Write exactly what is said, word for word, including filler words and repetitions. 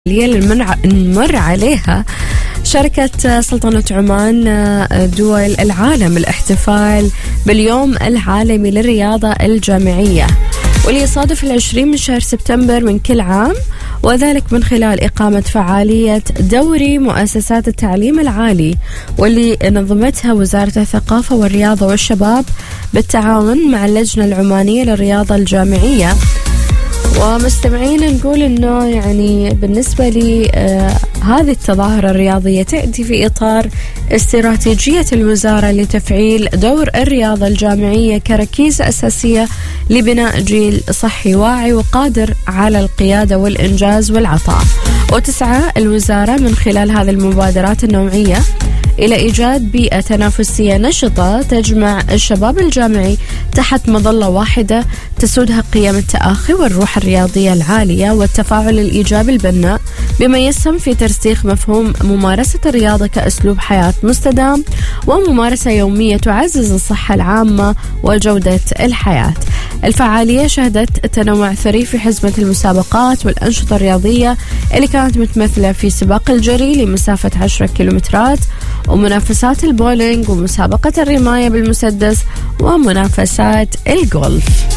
اللي نمر عليها شاركت سلطنة عمان دول العالم الاحتفال باليوم العالمي للرياضة الجامعية، واللي يصادف العشرين من شهر سبتمبر من كل عام، وذلك من خلال إقامة فعالية دوري مؤسسات التعليم العالي، واللي نظمتها وزارة الثقافة والرياضة والشباب بالتعاون مع اللجنة العمانية للرياضة الجامعية. ومستمعين نقول إنه يعني بالنسبة لي آه هذه التظاهرة الرياضية تأتي في إطار استراتيجية الوزارة لتفعيل دور الرياضة الجامعية كركيزة أساسية لبناء جيل صحي واعي وقادر على القيادة والإنجاز والعطاء. وتسعى الوزارة من خلال هذه المبادرات النوعية إلى إيجاد بيئة تنافسية نشطة تجمع الشباب الجامعي تحت مظلة واحدة تسودها قيم التآخي والروح الرياضية العالية والتفاعل الإيجابي البناء، بما يسهم في ترسيخ مفهوم ممارسة الرياضة كأسلوب حياة مستدام وممارسة يومية تعزز الصحة العامة وجودة الحياة. الفعالية شهدت تنوع ثري في حزمة المسابقات والأنشطة الرياضية اللي كانت متمثلة في سباق الجري لمسافة عشرة كيلومترات، ومنافسات البولينج، ومسابقة الرماية بالمسدس، ومنافسات الجولف.